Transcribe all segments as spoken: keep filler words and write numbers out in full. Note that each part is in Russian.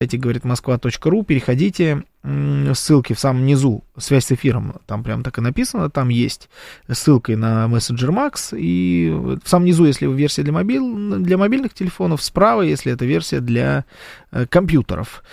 говорит, москва точка ру, переходите, ссылки в самом низу, связь с эфиром, там прям так и написано, там есть ссылка на Messenger Max, и в самом низу, если версия для, мобиль, для мобильных телефонов, справа, если это версия для э, компьютеров.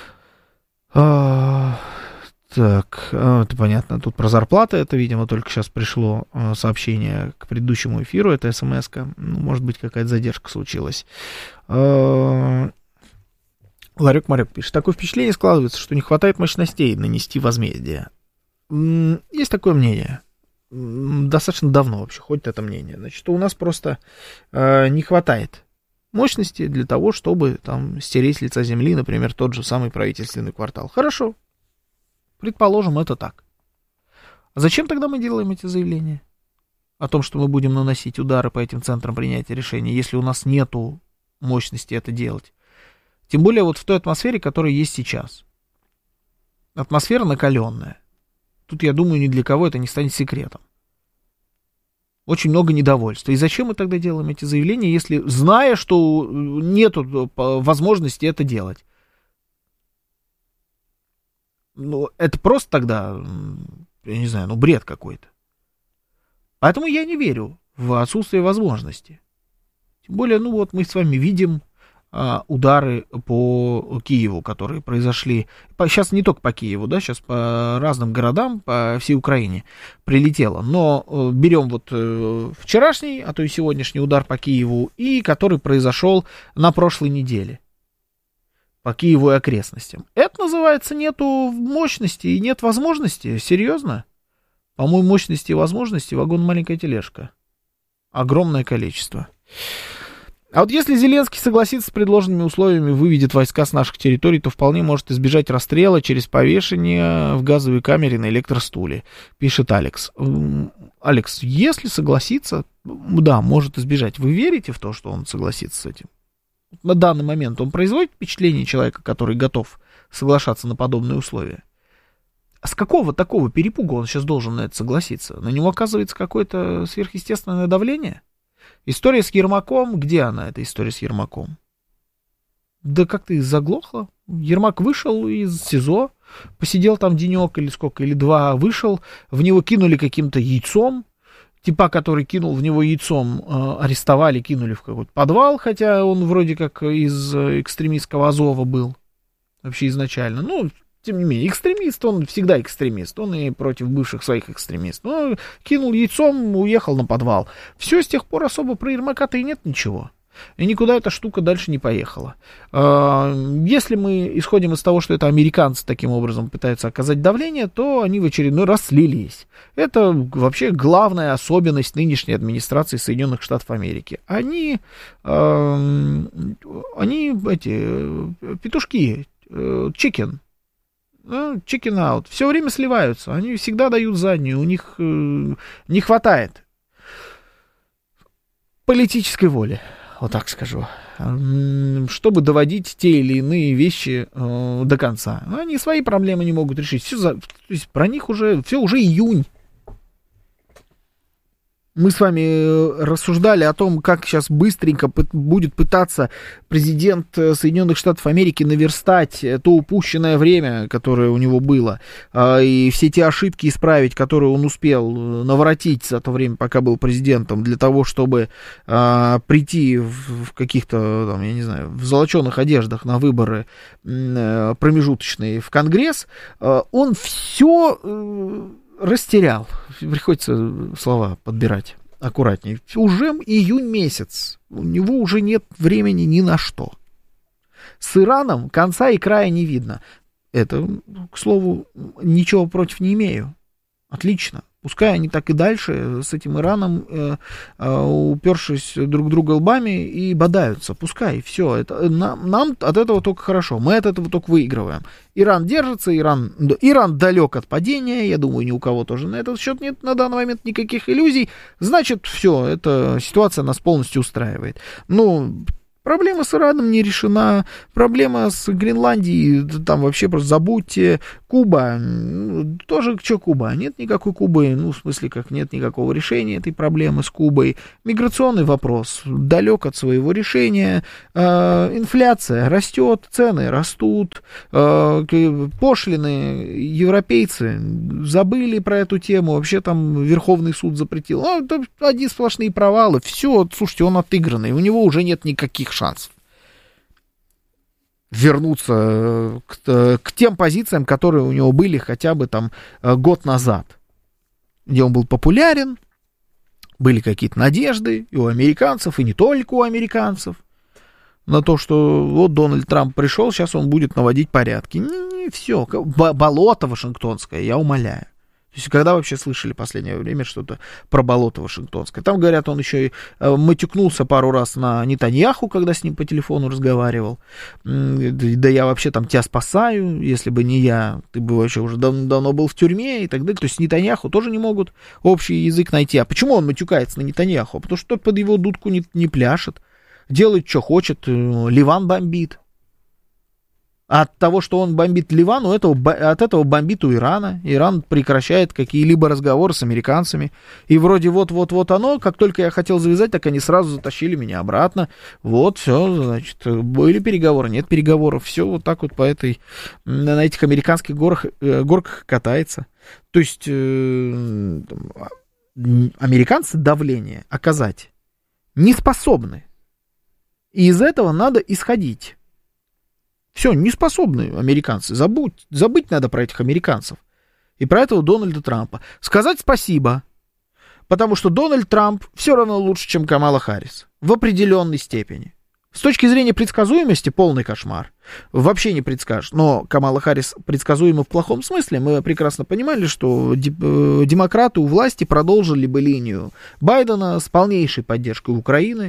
А, так, это понятно, тут про зарплаты, это, видимо, только сейчас пришло сообщение к предыдущему эфиру, это смс-ка, ну, может быть, какая-то задержка случилась. А, Ларек-Марек пишет, такое впечатление складывается, что не хватает мощностей нанести возмездие. Есть такое мнение. Достаточно давно вообще ходит это мнение. Значит, у нас просто э, не хватает мощности для того, чтобы там стереть с лица земли, например, тот же самый правительственный квартал. Хорошо. Предположим, это так. А зачем тогда мы делаем эти заявления? О том, что мы будем наносить удары по этим центрам принятия решений, если у нас нету мощности это делать. Тем более вот в той атмосфере, которая есть сейчас. Атмосфера накаленная. Тут, я думаю, ни для кого это не станет секретом. Очень много недовольства. И зачем мы тогда делаем эти заявления, если, зная, что нету возможности это делать? Ну, это просто тогда, я не знаю, ну, бред какой-то. Поэтому я не верю в отсутствие возможности. Тем более, ну, вот мы с вами видим удары по Киеву, которые произошли, сейчас не только по Киеву, да, сейчас по разным городам, по всей Украине прилетело, но берем вот вчерашний, а то и сегодняшний удар по Киеву, и который произошел на прошлой неделе по Киеву и окрестностям. Это называется нету мощности и нет возможности, серьезно? По-моему, мощности и возможности вагон маленькая тележка. Огромное количество. А вот если Зеленский согласится с предложенными условиями, выведет войска с наших территорий, то вполне может избежать расстрела через повешение в газовой камере на электростуле, пишет Алекс. Алекс, если согласится, да, может избежать. Вы верите в то, что он согласится с этим? На данный момент он производит впечатление человека, который готов соглашаться на подобные условия? А с какого такого перепуга он сейчас должен на это согласиться? На него оказывается какое-то сверхъестественное давление? История с Ермаком, где она, эта история с Ермаком? Да как-то и заглохла. Ермак вышел из СИЗО, посидел там денек или сколько, или два, вышел, в него кинули каким-то яйцом, типа, который кинул в него яйцом, э, арестовали, кинули в какой-то подвал, хотя он вроде как из экстремистского Азова был, вообще изначально, ну, тем не менее, экстремист, он всегда экстремист, он и против бывших своих экстремистов. Ну, кинул яйцом, уехал на подвал. Все, с тех пор особо про Ермака-то и нет ничего. И никуда эта штука дальше не поехала. Если мы исходим из того, что это американцы таким образом пытаются оказать давление, то они в очередной раз слились. Это вообще главная особенность нынешней администрации Соединенных Штатов Америки. Они, они эти, петушки, чикен, chicken out, все время сливаются, они всегда дают заднюю, у них э, не хватает политической воли, вот так скажу, чтобы доводить те или иные вещи э, до конца. Они свои проблемы не могут решить, все за, то есть про них уже, все уже июнь. Мы с вами рассуждали о том, как сейчас быстренько будет пытаться президент Соединенных Штатов Америки наверстать то упущенное время, которое у него было, и все те ошибки исправить, которые он успел наворотить за то время, пока был президентом, для того, чтобы прийти в каких-то, там, я не знаю, в золоченых одеждах на выборы промежуточные в Конгресс. Он все растерял. Приходится слова подбирать аккуратнее. Уже июнь месяц. У него уже нет времени ни на что. С Ираном конца и края не видно. Это, к слову, ничего против не имею. Отлично. Пускай они так и дальше с этим Ираном, э, э, упершись друг друга лбами, и бодаются. Пускай, все. Это, нам, нам от этого только хорошо. Мы от этого только выигрываем. Иран держится, Иран, Иран далек от падения. Я думаю, ни у кого тоже на этот счет нет на данный момент никаких иллюзий. Значит, все, эта ситуация нас полностью устраивает. Ну, проблема с Ираном не решена, проблема с Гренландией, там вообще просто забудьте, Куба, ну, тоже что Куба? Нет никакой Кубы, ну, в смысле, как нет никакого решения этой проблемы с Кубой. Миграционный вопрос далек от своего решения. Э, инфляция растет, цены растут, э, пошлины, европейцы забыли про эту тему, вообще там Верховный суд запретил. Ну, это одни сплошные провалы, все, слушайте, он отыгранный, у него уже нет никаких шансов вернуться к, к тем позициям, которые у него были хотя бы там год назад, где он был популярен, были какие-то надежды и у американцев, и не только у американцев, на то, что вот Дональд Трамп пришел, сейчас он будет наводить порядки. Не, не все, болото вашингтонское, я умоляю. То есть, когда вообще слышали в последнее время что-то про болото вашингтонское? Там, говорят, он еще и матюкнулся пару раз на Нетаньяху, когда с ним по телефону разговаривал. Да я вообще там тебя спасаю, если бы не я, ты бы вообще уже дав- давно был в тюрьме и так далее. То есть, Нетаньяху тоже не могут общий язык найти. А почему он матюкается на Нетаньяху? Потому что тот под его дудку не, не пляшет, делает, что хочет, Ливан бомбит. От того, что он бомбит Ливан, у этого, от этого бомбит у Ирана. Иран прекращает какие-либо разговоры с американцами. И вроде вот-вот-вот оно, как только я хотел завязать, так они сразу затащили меня обратно. Вот, все, значит, были переговоры, нет переговоров. Все вот так вот по этой, на этих американских горах, горках катается. То есть э, американцы давление оказать не способны. И из этого надо исходить. Все, не способны американцы. Забудь, забыть надо про этих американцев. И про этого Дональда Трампа. Сказать спасибо. Потому что Дональд Трамп все равно лучше, чем Камала Харрис. В определенной степени. С точки зрения предсказуемости полный кошмар. Вообще не предскажешь. Но Камала Харрис предсказуема в плохом смысле. Мы прекрасно понимали, что демократы у власти продолжили бы линию Байдена с полнейшей поддержкой Украины.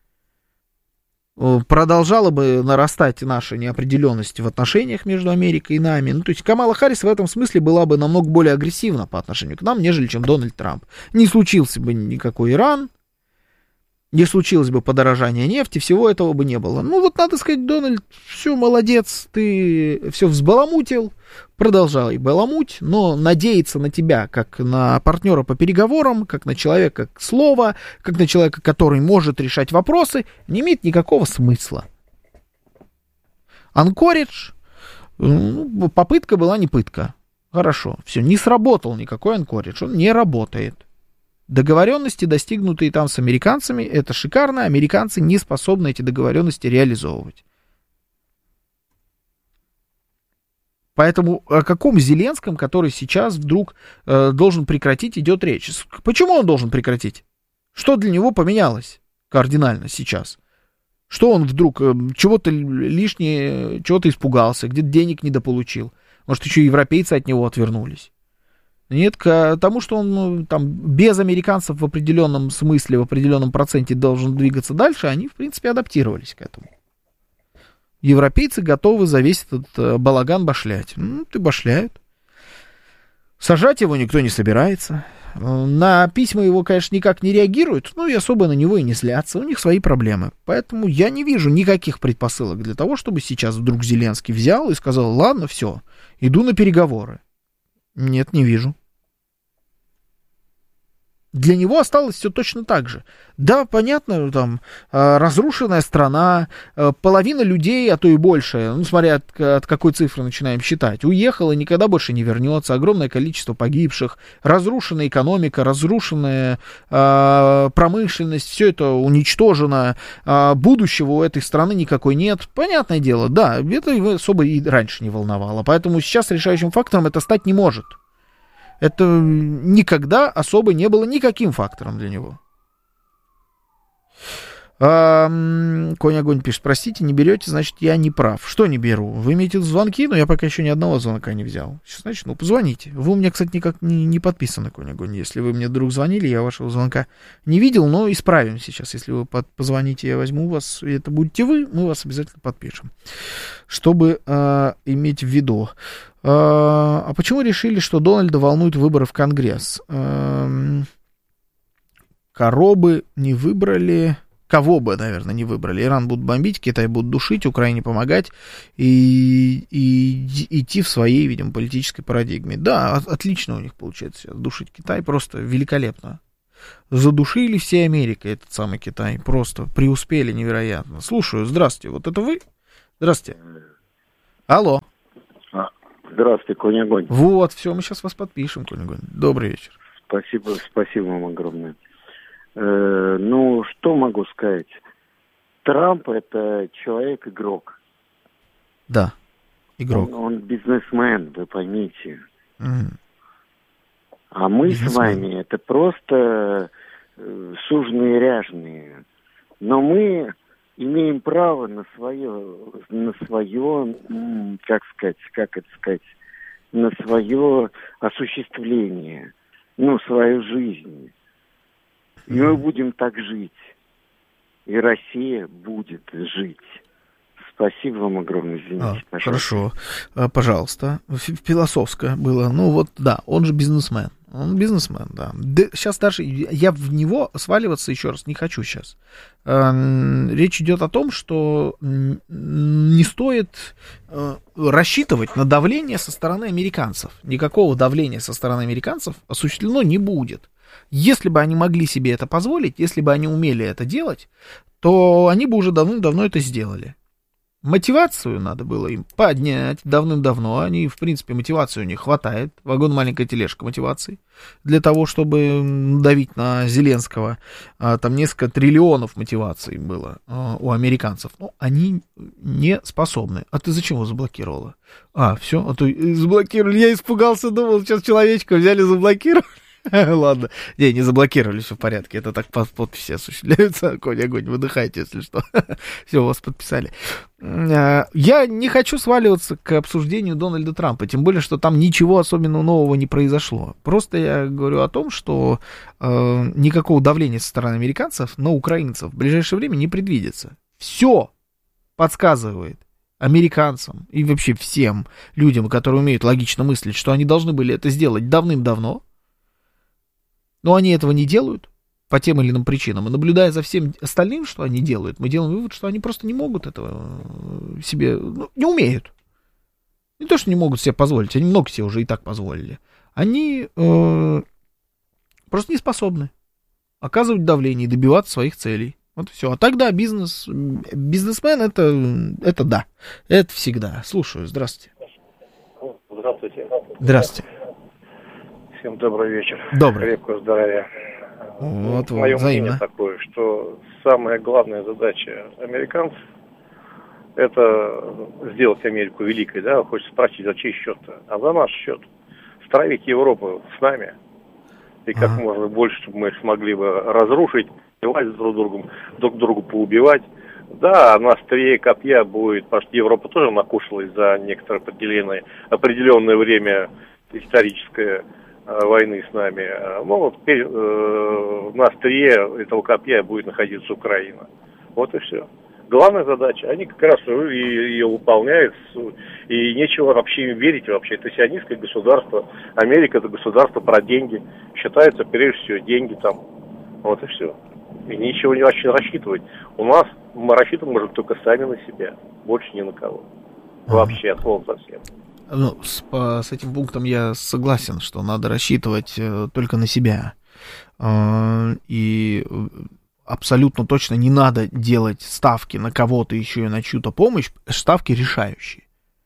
Продолжала бы нарастать наша неопределенность в отношениях между Америкой и нами. Ну, то есть Камала Харрис в этом смысле была бы намного более агрессивна по отношению к нам, нежели чем Дональд Трамп. Не случился бы никакой Иран, не случилось бы подорожание нефти, всего этого бы не было. Ну, вот надо сказать, Дональд, все, молодец, ты все взбаламутил, продолжай баламуть, но надеяться на тебя, как на партнера по переговорам, как на человека как слова, как на человека, который может решать вопросы, не имеет никакого смысла. Анкоридж, ну, попытка была не пытка. Хорошо, все, не сработал никакой Анкоридж, он не работает. Договоренности, достигнутые там с американцами, это шикарно, американцы не способны эти договоренности реализовывать. Поэтому о каком Зеленском, который сейчас вдруг э, должен прекратить, идет речь? Почему он должен прекратить? Что для него поменялось кардинально сейчас? Что он вдруг э, чего-то лишнее, чего-то испугался, где-то денег недополучил? Может, еще европейцы от него отвернулись? Нет, к тому, что он ну, там без американцев в определенном смысле, в определенном проценте должен двигаться дальше, они, в принципе, адаптировались к этому. Европейцы готовы за весь этот балаган башлять. Ну, ты башляют. Сажать его никто не собирается. На письма его, конечно, никак не реагируют, ну и особо на него и не злятся. У них свои проблемы. Поэтому я не вижу никаких предпосылок для того, чтобы сейчас вдруг Зеленский взял и сказал, ладно, все, иду на переговоры. Нет, не вижу. Для него осталось все точно так же. Да, понятно, там, разрушенная страна, половина людей, а то и больше, ну, смотря от, от какой цифры начинаем считать, уехала, никогда больше не вернется, огромное количество погибших, разрушенная экономика, разрушенная э, промышленность, все это уничтожено, э, будущего у этой страны никакой нет. Понятное дело, да, это его особо и раньше не волновало, поэтому сейчас решающим фактором это стать не может. Это никогда особо не было никаким фактором для него. А, Конь-огонь пишет, простите, не берете, значит, я не прав. Что не беру? Вы имеете звонки, но я пока еще ни одного звонка не взял. Значит, ну, позвоните. Вы у меня, кстати, никак не, не подписаны, Конь-огонь. Если вы мне вдруг звонили, я вашего звонка не видел, но исправим сейчас. Если вы под, позвоните, я возьму вас, и это будете вы, мы вас обязательно подпишем. Чтобы а, иметь в виду. А, а почему решили, что Дональда волнуют выборы в Конгресс? А, коробы не выбрали... Кого бы, наверное, не выбрали. Иран будут бомбить, Китай будут душить, Украине помогать, и, и, идти в своей, видимо, политической парадигме. Да, отлично у них получается сейчас душить Китай, просто великолепно. Задушили всей Америкой этот самый Китай, просто преуспели невероятно. Слушаю, здравствуйте, вот это вы? Здравствуйте. Алло. Здравствуйте, Конь Огонь. Вот, все, мы сейчас вас подпишем, Конь Огонь. Добрый вечер. Спасибо, спасибо вам огромное. Э, ну, что могу сказать? Трамп — это человек-игрок. Да, игрок. Он, он бизнесмен, вы поймите. Mm. А мы бизнесмен. с вами — это просто э, суженые ряженые. Но мы имеем право на свое, на свое, как сказать, как это сказать, на свое осуществление, ну, свою жизнь. И мы будем так жить. И Россия будет жить. Спасибо вам огромное, извините, а, хорошо, а, пожалуйста. Философское было. Ну вот, да, он же бизнесмен. Он бизнесмен, да. да. Сейчас даже я в него сваливаться еще раз не хочу сейчас. Речь идет о том, что не стоит рассчитывать на давление со стороны американцев. Никакого давления со стороны американцев осуществлено не будет. Если бы они могли себе это позволить, если бы они умели это делать, то они бы уже давным-давно это сделали. Мотивацию надо было им поднять давным-давно. Они, в принципе, мотивации у них хватает. Вагон, маленькая тележка мотиваций. Для того, чтобы давить на Зеленского. Там несколько триллионов мотиваций было у американцев. Но они не способны. А ты зачем его заблокировала? А, все, а то заблокировали. Я испугался, думал, сейчас человечка взяли, заблокировали. Ладно, не, не заблокировали, все в порядке. Это так по подписи осуществляются. Конь Огонь, выдыхайте, если что. Все, вас подписали. Я не хочу сваливаться к обсуждению Дональда Трампа, тем более, что там ничего особенно нового не произошло. Просто я говорю о том, что э, никакого давления со стороны американцев на украинцев в ближайшее время не предвидится. Все подсказывает американцам и вообще всем людям, которые умеют логично мыслить, что они должны были это сделать давным-давно. Но они этого не делают по тем или иным причинам. И наблюдая за всем остальным, что они делают, мы делаем вывод, что они просто не могут этого себе, ну, не умеют. Не то, что не могут себе позволить, они много себе уже и так позволили. Они э, просто не способны оказывать давление и добиваться своих целей. Вот и все. А тогда бизнес, бизнесмен это, это да, это всегда. Слушаю, здравствуйте. Здравствуйте. Здравствуйте. Всем добрый вечер. Добрый. Крепкого здоровья. Вот, вот, Мое взаимно. мнение такое, что самая главная задача американцев — это сделать Америку великой, да, хочется спросить, за чей счет-то? А за наш счет. Стравить Европу с нами, и как ага. можно больше, чтобы мы их смогли бы разрушить, убивать друг другом, друг другу поубивать. Да, на острие копья будет, потому что Европа тоже накушалась за некоторое определенное, определенное время историческое войны с нами. Ну, вот теперь э, на острие этого копья будет находиться Украина. Вот и все. Главная задача, они как раз ее выполняют, и нечего вообще им верить вообще. Это сионистское государство, Америка — это государство про деньги. Считается, прежде всего, деньги там. Вот и все. И ничего не вообще рассчитывать. У нас мы рассчитывать можем только сами на себя, больше ни на кого. Вообще, от слова совсем. Ну, с, по, с этим пунктом я согласен, что надо рассчитывать э, только на себя. Э, и абсолютно точно не надо делать ставки на кого-то еще и на чью-то помощь, ставки решающие.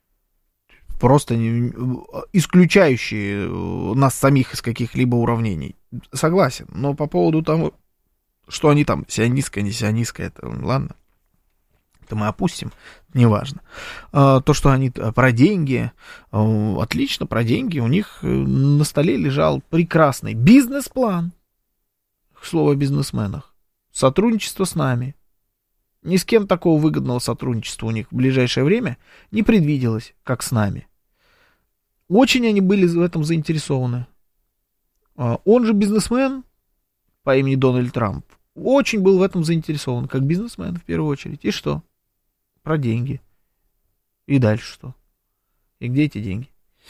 Просто не, исключающие нас самих из каких-либо уравнений. Согласен, но по поводу того, что они там, сионистское, не сионистское, это ладно. Это мы опустим, неважно. То, что они про деньги, отлично, про деньги. У них на столе лежал прекрасный бизнес-план. Слово о бизнесменах. Сотрудничество с нами. Ни с кем такого выгодного сотрудничества у них в ближайшее время не предвиделось, как с нами. Очень они были в этом заинтересованы. Он же бизнесмен по имени Дональд Трамп. Очень был в этом заинтересован, как бизнесмен в первую очередь. И что? Про деньги. И дальше что? И где эти деньги?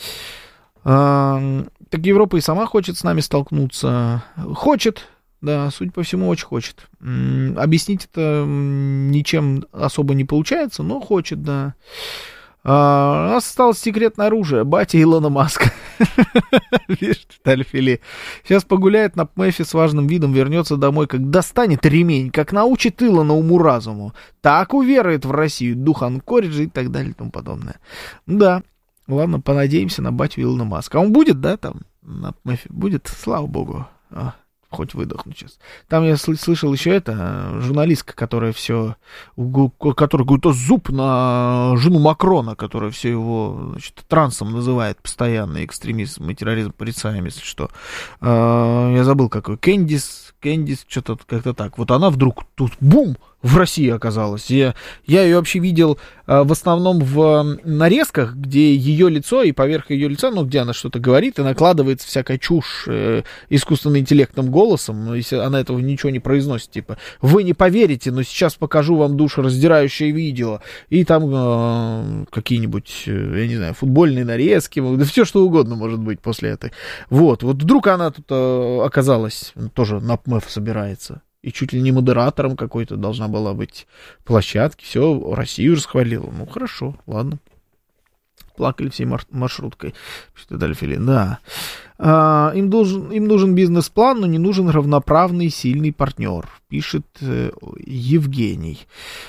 А, так Европа и сама хочет с нами столкнуться. Хочет, да, судя по всему, очень хочет. М-м, объяснить это ничем особо не получается, но хочет, да. А, у нас осталось секретное оружие. Батя Илона Маска. Видишь, Альфили. Сейчас погуляет на ПМЭФе с важным видом, вернется домой, как достанет ремень, как научит Илона уму-разуму. Так уверует в Россию дух Анкориджа и так далее и тому подобное. Да, ладно, понадеемся на батю Илона Маска. А он будет, да, там, на ПМЭФе? Будет? Слава богу. А. Хоть выдохну сейчас. Там я слышал еще это, журналистка, которая все, которая говорит, зуб на жену Макрона, которая все его, значит, трансом называет постоянно, экстремизм и терроризм порицаем, если что. Я забыл, какой, Кэндис, Кэндис, что-то как-то так. Вот она вдруг тут, бум, в России оказалась. Я, я ее вообще видел а, в основном в нарезках, где ее лицо и поверх ее лица, ну, где она что-то говорит и накладывается всякая чушь э, искусственным интеллектным голосом, но если она этого ничего не произносит, типа, вы не поверите, но сейчас покажу вам душераздирающее видео, и там э, какие-нибудь, э, я не знаю, футбольные нарезки, да все что угодно может быть после этой. Вот, вот вдруг она тут э, оказалась, тоже на ПМЭФ собирается. И чуть ли не модератором какой-то должна была быть площадки. Все, Россию расхвалила. Ну, хорошо, ладно. Плакали всей мар- маршруткой. Пишет Альфили. Да. А, им, должен, им нужен бизнес-план, но не нужен равноправный, сильный партнер. Пишет э, Евгений.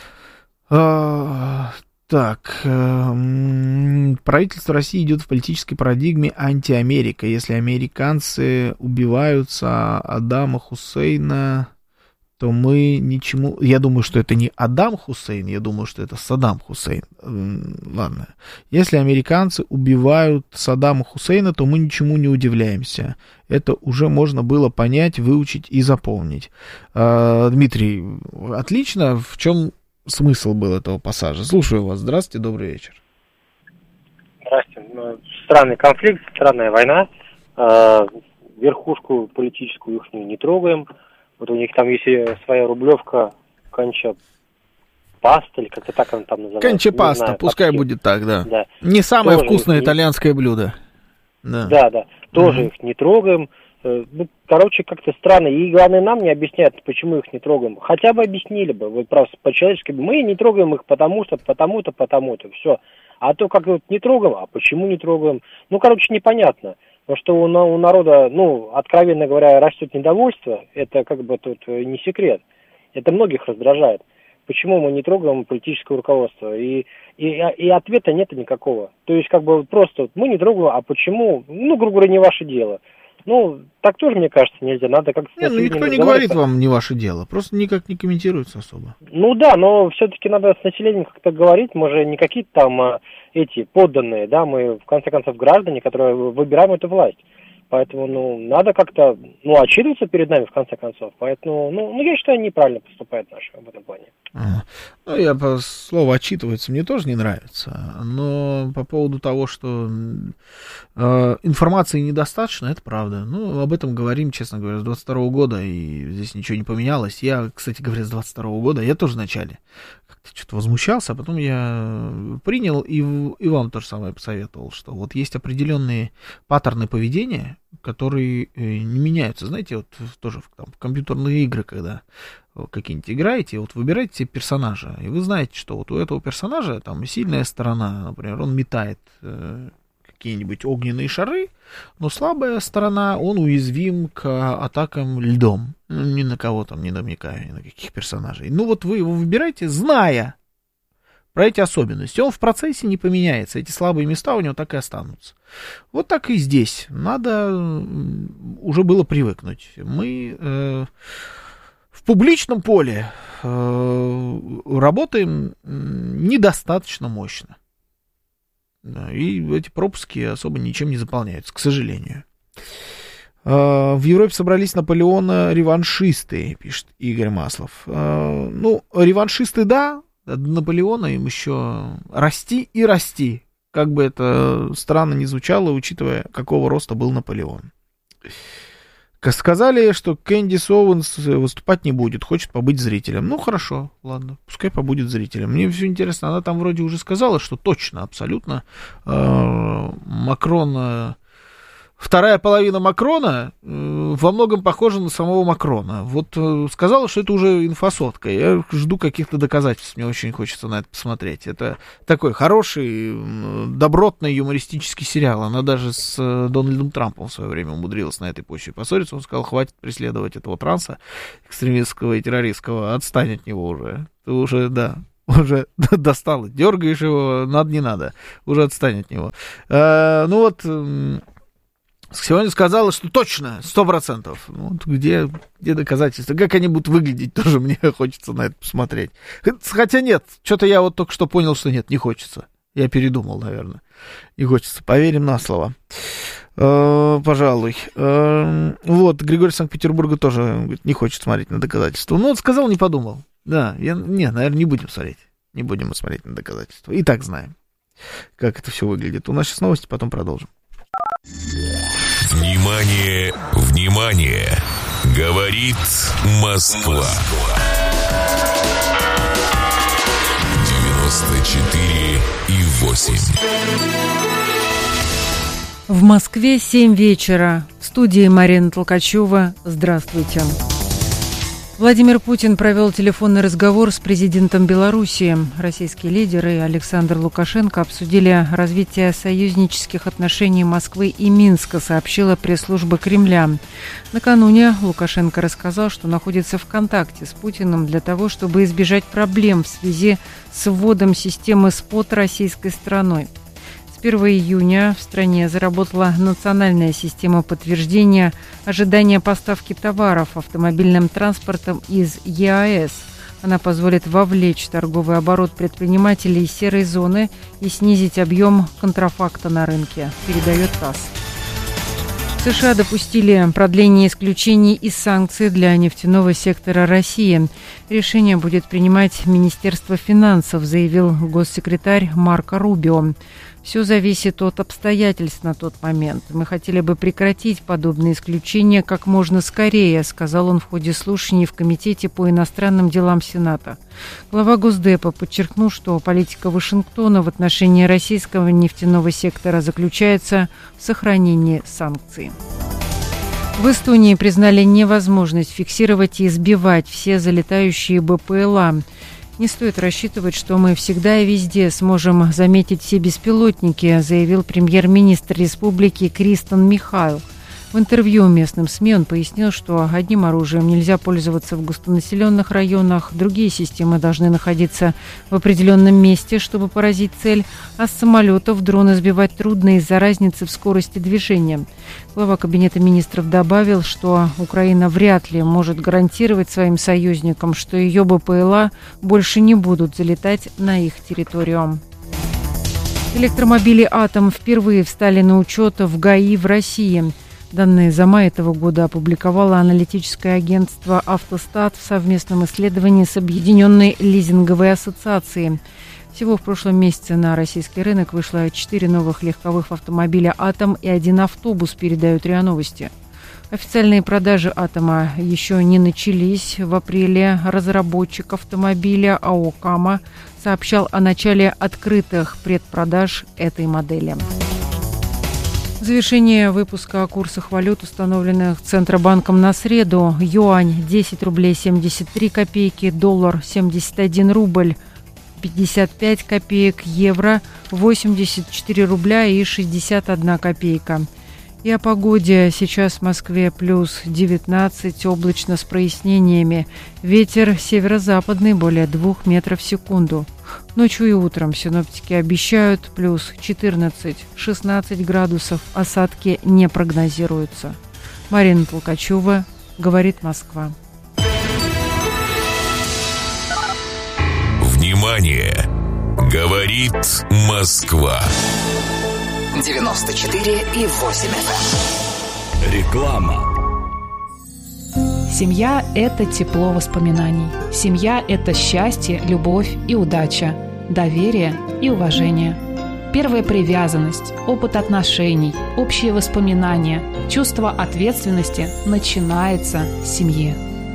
А, так. Э, правительство России идет в политической парадигме антиамерика. Если американцы убиваются, Аддама Хусейна... то мы ничему... Я думаю, что это не Аддам Хусейн, я думаю, что это Саддам Хусейн. Ладно. Если американцы убивают Саддама Хусейна, то мы ничему не удивляемся. Это уже можно было понять, выучить и запомнить. А, Дмитрий, отлично. В чем смысл был этого пассажа? Слушаю вас. Здравствуйте, добрый вечер. Здравствуйте. Странный конфликт, странная война. Верхушку политическую их не трогаем. Вот у них там есть своя рублевка, Конча Паста, или как-то так она там называется. Конча Паста, пускай таким. Будет так, да. да. Не самое тоже вкусное итальянское не... блюдо. Да, да, да. Тоже угу. их не трогаем. Ну, короче, как-то странно. И главное, нам не объясняют, почему их не трогаем. Хотя бы объяснили бы, вот просто по-человечески. Мы не трогаем их потому что, потому-то, потому-то. Все. А то как вот не трогаем, а почему не трогаем? Ну, короче, непонятно. Потому что у, у народа, ну, откровенно говоря, растет недовольство, это как бы тут не секрет. Это многих раздражает. Почему мы не трогаем политическое руководство? И, и, и ответа нет никакого. То есть, как бы просто мы не трогаем, а почему? Ну, грубо говоря, не ваше дело. Ну, так тоже, мне кажется, нельзя. Надо как-то... Нет, ну, никто не говорит вам не ваше дело. Просто никак не комментируется особо. Ну да, но все-таки надо с населением как-то говорить. Мы же не какие-то там а, эти подданные, да, мы в конце концов граждане, которые выбираем эту власть. Поэтому, ну, надо как-то, ну, отчитываться перед нами, в конце концов. Поэтому, ну, ну я считаю, неправильно поступает наши в этом плане. А, ну, я по слову «отчитываться» мне тоже не нравится. Но по поводу того, что э, информации недостаточно, это правда. Ну, об этом говорим, честно говоря, с двадцать второго года, и здесь ничего не поменялось. Я, кстати говоря, с двадцать второго года, я тоже вначале как-то что-то возмущался, а потом я принял и, и вам то же самое посоветовал, что вот есть определенные паттерны поведения, которые не меняются. Знаете, вот тоже там, в компьютерные игры, когда какие-нибудь играете, вот выбираете себе персонажа, и вы знаете, что вот у этого персонажа там сильная сторона, например, он метает э, какие-нибудь огненные шары, но слабая сторона, он уязвим к атакам льдом. Ну, ни на кого там не намекаю, ни на каких персонажей. Ну вот вы его выбираете, зная про эти особенности. Он в процессе не поменяется. Эти слабые места у него так и останутся. Вот так и здесь. Надо уже было привыкнуть. Мы э, в публичном поле э, работаем недостаточно мощно. Да, и эти пропуски особо ничем не заполняются, к сожалению. Э, в Европе собрались Наполеона реваншисты, пишет Игорь Маслов. Э, ну, реваншисты, да. От Наполеона им еще расти и расти, как бы это странно ни звучало, учитывая, какого роста был Наполеон. Сказали, что Кэндис Оуэнс выступать не будет, хочет побыть зрителем. Ну, хорошо, ладно, пускай побудет зрителем. Мне все интересно, она там вроде уже сказала, что точно, абсолютно, э, Макрон вторая половина Макрона э, во многом похожа на самого Макрона. Вот э, сказала, что это уже инфосотка. Я жду каких-то доказательств. Мне очень хочется на это посмотреть. Это такой хороший, э, добротный юмористический сериал. Она даже с э, Дональдом Трампом в свое время умудрилась на этой почве поссориться. Он сказал, хватит преследовать этого транса экстремистского и террористского. Отстань от него уже. Ты уже, да... Уже достало. Дергаешь его, надо, не надо. Уже отстань от него. А, ну вот, сегодня сказала, что точно, сто процентов. Ну, вот где, где доказательства? Как они будут выглядеть, тоже мне хочется на это посмотреть. Хотя нет, что-то я вот только что понял, что нет, не хочется. Я передумал, наверное. Не хочется. Поверим на слово. Uh, пожалуй. Uh, вот, Григорий Санкт-Петербурга тоже говорит, не хочет смотреть на доказательства. Ну, вот сказал, не подумал. Да, я, не, наверное, не будем смотреть. Не будем смотреть на доказательства. И так знаем, как это все выглядит. У нас сейчас новости, потом продолжим. Внимание, внимание! Говорит Москва. девяносто четыре и восемь. В Москве семь вечера. В студии Марина Толкачева. Здравствуйте. Владимир Путин провел телефонный разговор с президентом Белоруссии. Российские лидеры Александр Лукашенко обсудили развитие союзнических отношений Москвы и Минска, сообщила пресс-служба Кремля. Накануне Лукашенко рассказал, что находится в контакте с Путиным для того, чтобы избежать проблем в связи с вводом системы СПОТ российской стороной. С первого июня в стране заработала национальная система подтверждения ожидания поставки товаров автомобильным транспортом из ЕАЭС. Она позволит вовлечь торговый оборот предпринимателей из серой зоны и снизить объем контрафакта на рынке, передает ТАСС. США допустили продление исключений из санкций для нефтяного сектора России. Решение будет принимать Министерство финансов, заявил госсекретарь Марко Рубио. Все зависит от обстоятельств на тот момент. Мы хотели бы прекратить подобные исключения как можно скорее, сказал он в ходе слушаний в Комитете по иностранным делам Сената. Глава Госдепа подчеркнул, что политика Вашингтона в отношении российского нефтяного сектора заключается в сохранении санкций. В Эстонии признали невозможность фиксировать и сбивать все залетающие БПЛА. Не стоит рассчитывать, что мы всегда и везде сможем заметить все беспилотники, заявил премьер-министр республики Кристен Михайл. В интервью местным СМИ он пояснил, что одним оружием нельзя пользоваться в густонаселенных районах, другие системы должны находиться в определенном месте, чтобы поразить цель, а с самолетов дроны сбивать трудно из-за разницы в скорости движения. Глава Кабинета министров добавил, что Украина вряд ли может гарантировать своим союзникам, что ее БПЛА больше не будут залетать на их территорию. Электромобили «Атом» впервые встали на учет в ГАИ в России. Данные за май этого года опубликовало аналитическое агентство «Автостат» в совместном исследовании с Объединенной лизинговой ассоциацией. Всего в прошлом месяце на российский рынок вышло четыре новых легковых автомобиля «Атом» и один автобус, передают РИА Новости. Официальные продажи «Атома» еще не начались. В апреле разработчик автомобиля АО «Кама» сообщал о начале открытых предпродаж этой модели. В завершение выпуска о курсах валют, установленных Центробанком на среду. Юань десять рублей семьдесят три копейки, доллар семьдесят один рубль пятьдесят пять копеек, евро восемьдесят четыре рубля и шестьдесят одна копейка. И о погоде. Сейчас в Москве плюс девятнадцать, облачно с прояснениями. Ветер северо-западный более двух метров в секунду. Ночью и утром синоптики обещают плюс четырнадцать-шестнадцать градусов, осадки не прогнозируются. Марина Толкачева, говорит Москва. Внимание! Говорит Москва. девяносто четыре и восемь эф эм. Реклама. Семья – это тепло воспоминаний. Семья – это счастье, любовь и удача, доверие и уважение. Первая привязанность, опыт отношений, общие воспоминания, чувство ответственности начинается с семьи.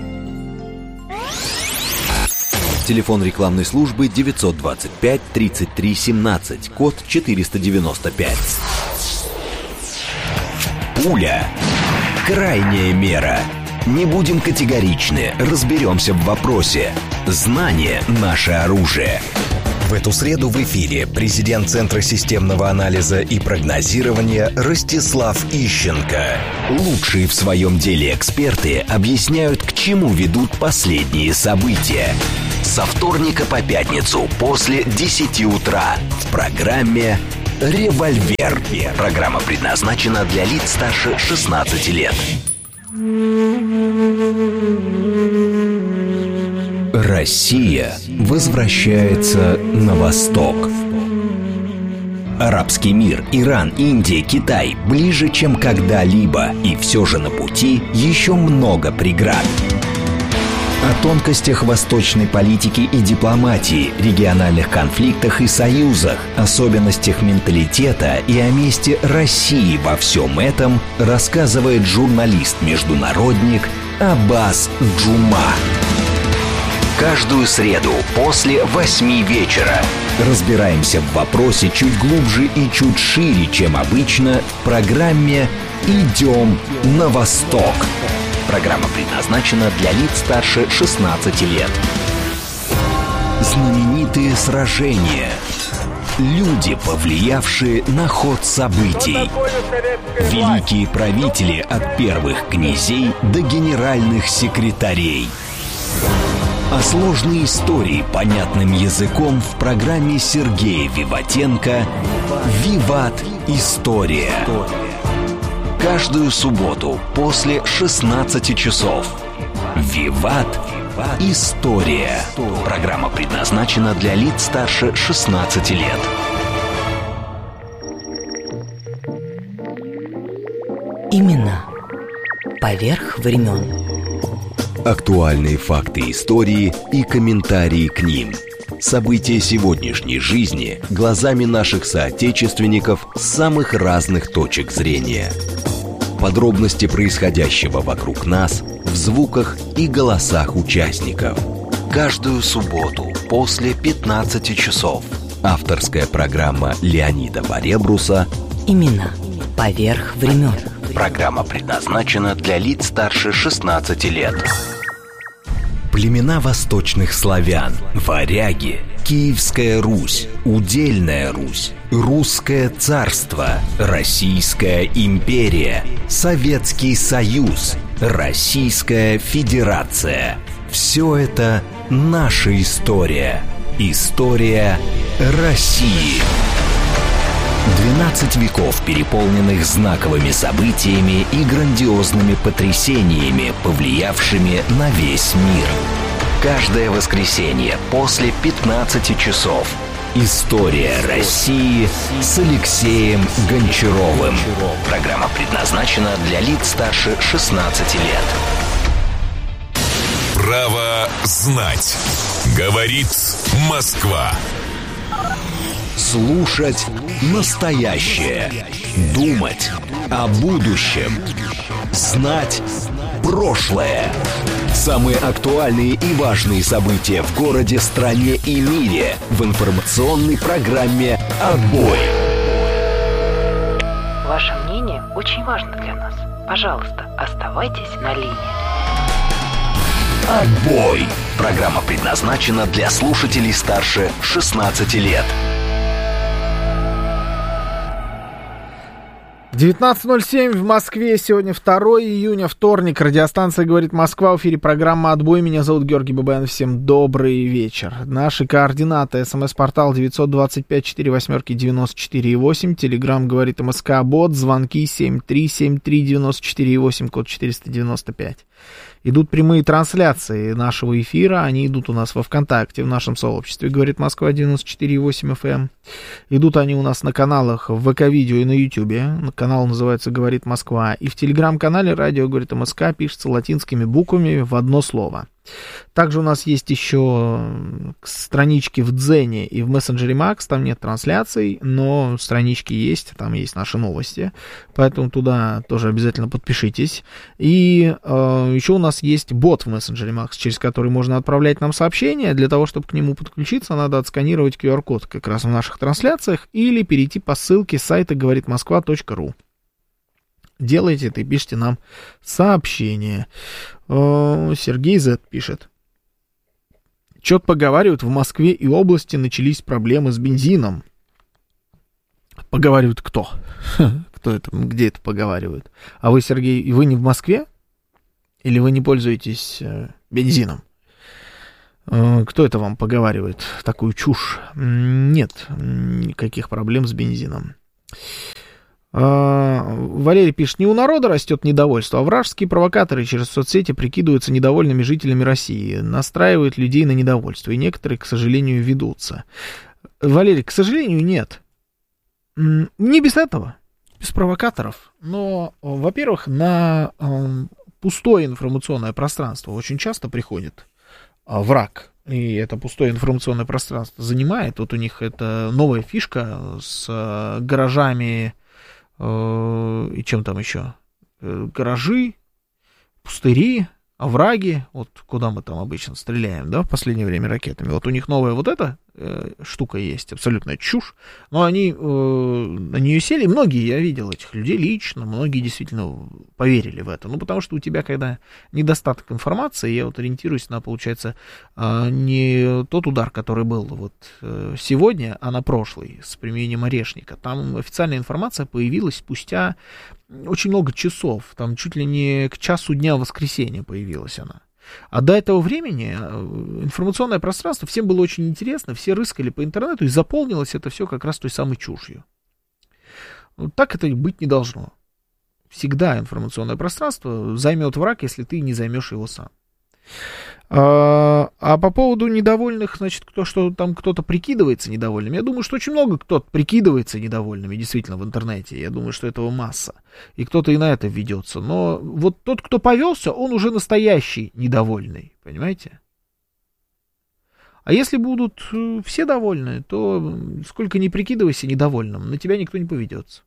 Телефон рекламной службы девятьсот двадцать пять тридцать три семнадцать, код четыреста девяносто пять. Пуля. Крайняя мера. Не будем категоричны, разберемся в вопросе. Знание – наше оружие. В эту среду в эфире президент Центра системного анализа и прогнозирования Ростислав Ищенко. Лучшие в своем деле эксперты объясняют, к чему ведут последние события. Со вторника по пятницу после десяти утра в программе «Револьвер». Программа предназначена для лиц старше шестнадцати лет. Россия возвращается на восток. Арабский мир, Иран, Индия, Китай ближе, чем когда-либо. И все же на пути еще много преград. О тонкостях восточной политики и дипломатии, региональных конфликтах и союзах, особенностях менталитета и о месте России во всем этом рассказывает журналист-международник Аббас Джума. Каждую среду после восьми вечера разбираемся в вопросе чуть глубже и чуть шире, чем обычно, в программе «Идем на восток». Программа предназначена для лиц старше шестнадцати лет. Знаменитые сражения. Люди, повлиявшие на ход событий. Великие правители от первых князей до генеральных секретарей. О сложной истории понятным языком в программе Сергея Виватенко «Виват. История». Каждую субботу после шестнадцати часов. «Виват. История». Программа предназначена для лиц старше шестнадцати лет. Имена поверх времен. Актуальные факты истории и комментарии к ним. События сегодняшней жизни глазами наших соотечественников с самых разных точек зрения. Подробности происходящего вокруг нас в звуках и голосах участников. Каждую субботу после пятнадцати часов. Авторская программа Леонида Варебруса «Имена поверх времен». Программа предназначена для лиц старше шестнадцати лет. Племена восточных славян, варяги, Киевская Русь, Удельная Русь, Русское царство, Российская империя, Советский Союз, Российская Федерация. Все это наша история. История России. двенадцать веков, переполненных знаковыми событиями и грандиозными потрясениями, повлиявшими на весь мир. Каждое воскресенье после пятнадцати часов. История России с Алексеем Гончаровым. Программа предназначена для лиц старше шестнадцати лет. Право знать. Говорит Москва. Слушать настоящее. Думать о будущем. Знать прошлое. Самые актуальные и важные события в городе, стране и мире в информационной программе «Отбой». Ваше мнение очень важно для нас. Пожалуйста, оставайтесь на линии. «Отбой». Программа предназначена для слушателей старше шестнадцати лет. девятнадцать ноль семь в Москве. Сегодня второе июня, вторник. Радиостанция «Говорит Москва». В эфире программа «Отбой». Меня зовут Георгий Бабаянов. Всем добрый вечер. Наши координаты. СМС-портал девятьсот двадцать пять сорок восемь девяносто четыре восемь. Телеграмм «Говорит МСК». Бот. Звонки семь три семь три девяносто четыре восемь, код четыреста девяносто пять. Идут прямые трансляции нашего эфира. Они идут у нас во ВКонтакте, в нашем сообществе «Говорит Москва» девяносто четыре восемь эф эм. Идут они у нас на каналах в ВК-видео и на Ютьюбе. Канал называется «Говорит Москва». И в телеграм-канале «Радио Говорит МСК» пишется латинскими буквами в одно слово. Также у нас есть еще странички в Дзене и в мессенджере Макс. Там нет трансляций, но странички есть, там есть наши новости. Поэтому туда тоже обязательно подпишитесь. И э, еще у нас есть бот в мессенджере Макс, через который можно отправлять нам сообщения. Для того, чтобы к нему подключиться, надо отсканировать ку ар код как раз в наших трансляциях или перейти по ссылке с сайта говорит москва точка ру. делайте это и пишите нам сообщение. Сергей З пишет. Чё-то поговаривают, в Москве и области начались проблемы с бензином. Поговаривают кто? Кто это? Где это поговаривают? А вы, Сергей, вы не в Москве? Или вы не пользуетесь бензином? Кто это вам поговаривает такую чушь? Нет никаких проблем с бензином. Валерий пишет, не у народа растет недовольство, а вражеские провокаторы через соцсети прикидываются недовольными жителями России, настраивают людей на недовольство, и некоторые, к сожалению, ведутся. Валерий, к сожалению, нет. Не без этого, без провокаторов. Но, во-первых, на пустое информационное пространство очень часто приходит враг. И это пустое информационное пространство занимает. Вот у них это новая фишка с гаражами и чем там еще? Гаражи, пустыри, овраги, вот куда мы там обычно стреляем, да, в последнее время ракетами. Вот у них новая вот эта э, штука есть, абсолютная чушь, но они э, на нее сели, многие, я видел этих людей лично, многие действительно поверили в это, ну, потому что у тебя, когда недостаток информации, я вот ориентируюсь на, получается, э, не тот удар, который был вот э, сегодня, а на прошлый, с применением Орешника, там официальная информация появилась спустя очень много часов, там чуть ли не к часу дня воскресенья появилась она. А до этого времени информационное пространство всем было очень интересно, все рыскали по интернету, и заполнилось это все как раз той самой чушью. Вот так это быть не должно. Всегда информационное пространство займет враг, если ты не займешь его сам. А, а по поводу недовольных, значит, кто, что там кто-то прикидывается недовольным, я думаю, что очень много кто-то прикидывается недовольными, действительно, в интернете. Я думаю, что этого масса. И кто-то и на это ведется. Но вот тот, кто повелся, он уже настоящий недовольный, понимаете? А если будут все довольны, то сколько ни прикидывайся недовольным, на тебя никто не поведется.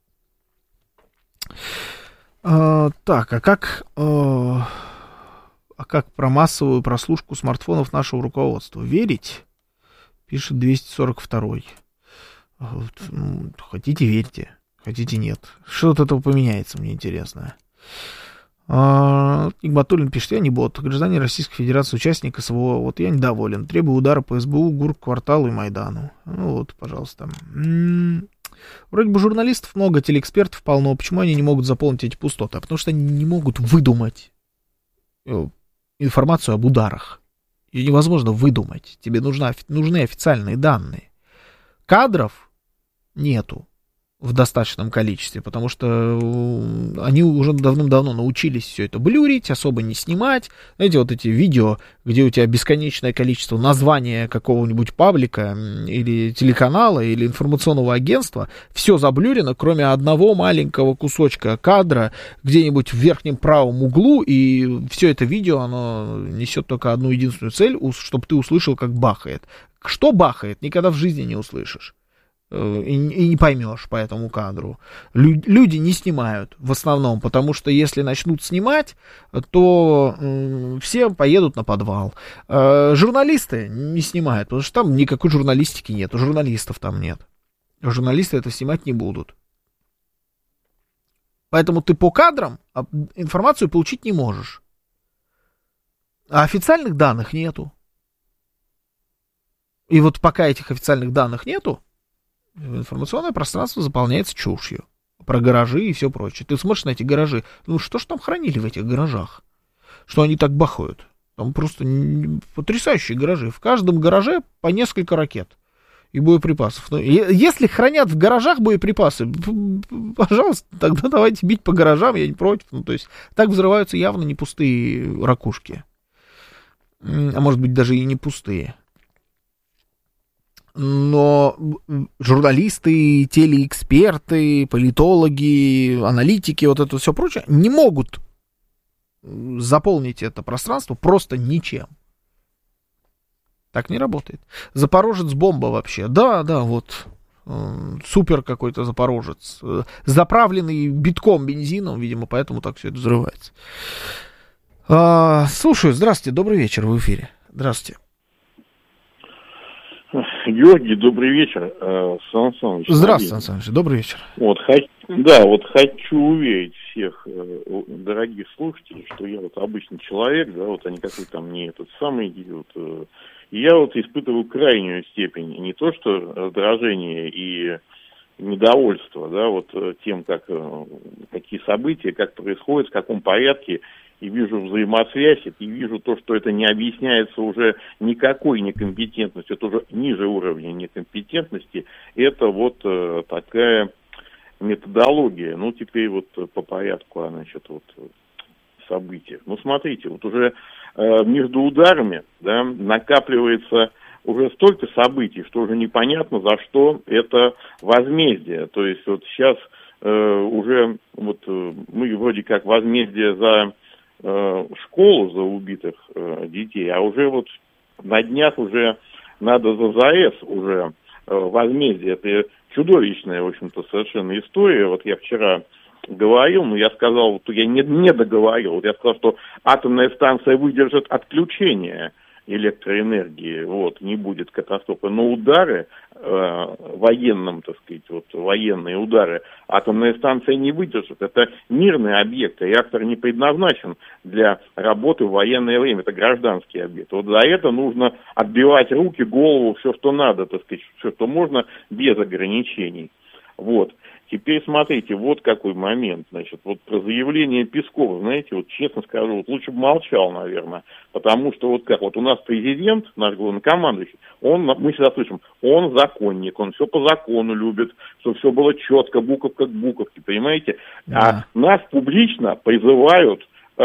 А, так, а как... А... А как про массовую прослушку смартфонов нашего руководства? Верить? Пишет двести сорок второй. Вот, ну, хотите, верьте. Хотите, нет. Что от этого поменяется, мне интересно. А, Игбатуллин пишет, я не бот. Гражданин Российской Федерации, участник СВО. Вот я недоволен. Требую удара по СБУ, ГУР, Кварталу и Майдану. Ну вот, пожалуйста. М-м- Вроде бы журналистов много, телеэкспертов полно. Почему они не могут заполнить эти пустоты? А потому что они не могут выдумать информацию об ударах. Ее невозможно выдумать. Тебе нужна, нужны официальные данные. Кадров нету в достаточном количестве, потому что они уже давным-давно научились все это блюрить, особо не снимать. Знаете, вот эти видео, где у тебя бесконечное количество названия какого-нибудь паблика или телеканала, или информационного агентства, все заблюрено, кроме одного маленького кусочка кадра где-нибудь в верхнем правом углу, и все это видео, оно несет только одну единственную цель, чтобы ты услышал, как бахает. Что бахает, никогда в жизни не услышишь. И, и не поймешь по этому кадру. Лю- люди не снимают в основном, потому что если начнут снимать, то э, все поедут на подвал. Э, журналисты не снимают, потому что там никакой журналистики нет, журналистов там нет. Журналисты это снимать не будут. Поэтому ты по кадрам информацию получить не можешь. А официальных данных нету. И вот пока этих официальных данных нету, информационное пространство заполняется чушью. Про гаражи и все прочее. Ты смотришь на эти гаражи. Ну, что ж там хранили в этих гаражах? Что они так бахают? Там просто потрясающие гаражи. В каждом гараже по несколько ракет и боеприпасов. Но если хранят в гаражах боеприпасы, пожалуйста, тогда давайте бить по гаражам, я не против. Ну, то есть так взрываются явно не пустые ракушки. А может быть, даже и не пустые. Но журналисты, телеэксперты, политологи, аналитики, вот это все прочее, не могут заполнить это пространство просто ничем. Так не работает. Запорожец бомба вообще. Да, да, вот супер какой-то запорожец. Заправленный битком бензином, видимо, поэтому так все это взрывается. А, слушаю, здравствуйте, добрый вечер, в эфире. Здравствуйте. Георгий, добрый вечер. Сан Саныч. Здравствуйте, Сан Саныч, добрый вечер. Вот, хочу, да, вот хочу уверить всех дорогих слушателей, что я вот обычный человек, да, вот они какой-то там не этот самый, вот, и я вот испытываю крайнюю степень, не то что раздражение и недовольство, да, вот тем, как, какие события, как происходит, в каком порядке, и вижу взаимосвязь, и вижу то, что это не объясняется уже никакой некомпетентностью, это уже ниже уровня некомпетентности, это вот э, такая методология. Ну, теперь вот по порядку, значит, вот события. Ну, смотрите, вот уже э, между ударами, да, накапливается уже столько событий, что уже непонятно, за что это возмездие. То есть вот сейчас э, уже вот э, мы вроде как возмездие за школу, за убитых э, детей, а уже вот на днях уже надо за ЗАЭС уже э, возмездие. Это чудовищная, в общем-то, совершенно история. Вот я вчера говорил, но я сказал, вот я не, не договорил, вот я сказал, что атомная станция выдержит отключение электроэнергии, вот, не будет катастрофы. Но удары, э, военным, так сказать, вот, военные удары, атомная станция не выдержит. Это мирный объект, реактор не предназначен для работы в военное время, это гражданский объект. Вот за это нужно отбивать руки, голову, все, что надо, так сказать, все, что можно, без ограничений. Вот. Теперь смотрите, вот какой момент, значит, вот про заявление Пескова, знаете, вот честно скажу, вот лучше бы молчал, наверное, потому что вот как, вот у нас президент, наш главнокомандующий, он, мы всегда слышим, он законник, он все по закону любит, чтобы все было четко, буковка к буковке, понимаете, а нас публично призывают э,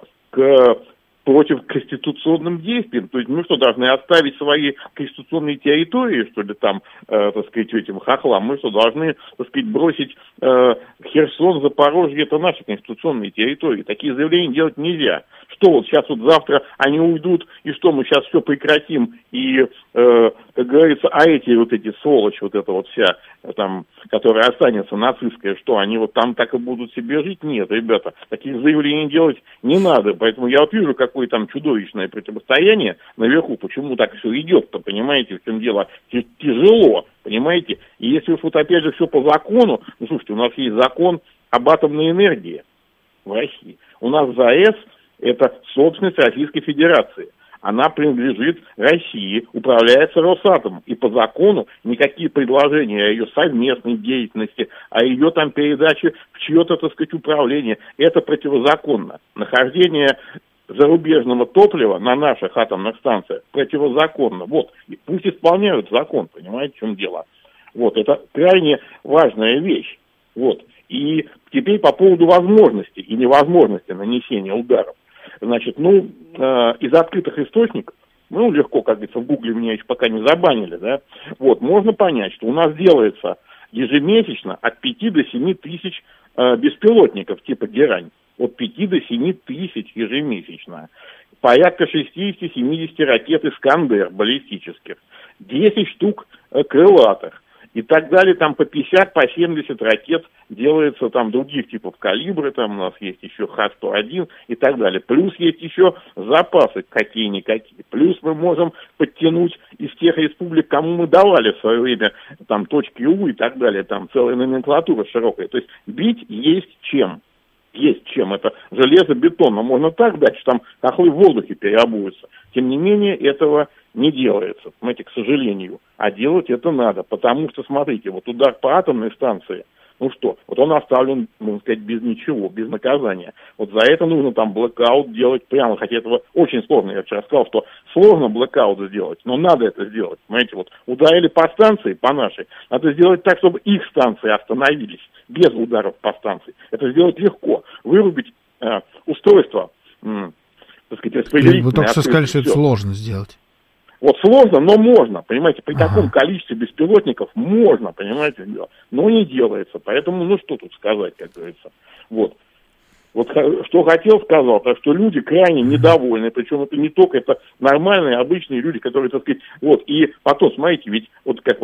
к против конституционным действиям. То есть мы что, должны оставить свои конституционные территории, что ли, там, э, так сказать, этим хохлам? Мы что, должны, так сказать, бросить э, Херсон, Запорожье, это наши конституционные территории. Такие заявления делать нельзя. Что вот сейчас вот завтра они уйдут, и что мы сейчас все прекратим, и, э, как говорится, а эти вот эти сволочи, вот эта вот вся, там, которая останется нацистская, что, они вот там так и будут себе жить? Нет, ребята, таких заявлений делать не надо. Поэтому я вот вижу, какое там чудовищное противостояние наверху, почему так все идет-то, понимаете, в чем дело? Тяжело, понимаете? И если уж вот опять же все по закону, ну, слушайте, у нас есть закон об атомной энергии в России. У нас ЗАЭС — это собственность Российской Федерации. Она принадлежит России, управляется Росатомом. И по закону никакие предложения о ее совместной деятельности, о ее там передаче в чье-то, так сказать, управление, это противозаконно. Нахождение зарубежного топлива на наших атомных станциях противозаконно. Вот, и пусть исполняют закон, понимаете, в чем дело. Вот, это крайне важная вещь. Вот, и теперь по поводу возможности и невозможности нанесения ударов. Значит, ну, э, из открытых источников, ну, легко, как говорится, в Гугле меня еще пока не забанили, да, вот, можно понять, что у нас делается ежемесячно от пяти до семи тысяч э, беспилотников типа «Герань». От пяти до семи тысяч ежемесячно. Порядка шестьдесят-семьдесят ракет «Искандер» баллистических. десять штук э, крылатых. И так далее, там по пятьдесят, по семьдесят ракет делается, там других типов калибры, там у нас есть еще Х сто один и так далее. Плюс есть еще запасы какие-никакие. Плюс мы можем подтянуть из тех республик, кому мы давали в свое время, там, точки У и так далее, там целая номенклатура широкая. То есть бить есть чем. Есть чем. Это железобетон. Но можно так дать, что там хохлы в воздухе переобуются. Тем не менее, этого не делается, понимаете, к сожалению. А делать это надо, потому что, смотрите, вот удар по атомной станции, ну что, вот он оставлен, можно сказать, без ничего, без наказания. Вот за это нужно там блэкаут делать прямо, хотя этого очень сложно. Я вчера сказал, что сложно блэкаут сделать, но надо это сделать, понимаете, вот ударили по станции, по нашей, надо сделать так, чтобы их станции остановились, без ударов по станции. Это сделать легко. Вырубить э, устройство, э, так сказать, распределительное. Вы только что сказали, что это сложно сделать. Вот сложно, но можно, понимаете, при ага. таком количестве беспилотников можно, понимаете, но не делается, поэтому, ну, что тут сказать, как говорится, вот. Вот что хотел, сказал, так что люди крайне недовольны, причем это не только, это нормальные, обычные люди, которые, так сказать, вот, и потом, смотрите, ведь вот как вот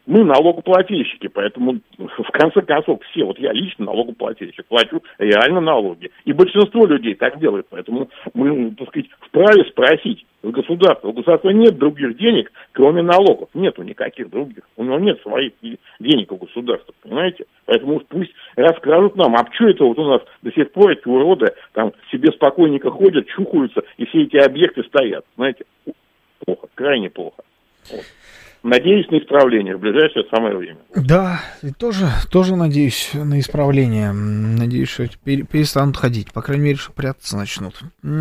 Мы налогоплательщики, поэтому в конце концов все, вот я лично налогоплательщик, плачу реально налоги. И большинство людей так делает, поэтому мы, так сказать, вправе спросить у государства. У государства нет других денег, кроме налогов. Нету никаких других. У него нет своих денег у государства, понимаете? Поэтому пусть расскажут нам, а что это вот у нас до сих пор эти уроды там себе спокойненько ходят, чухаются, и все эти объекты стоят. Знаете, плохо, крайне плохо. Вот. Надеюсь на исправление в ближайшее самое время. Да, и тоже, тоже надеюсь на исправление. Надеюсь, что перестанут ходить. По крайней мере, что прятаться начнут.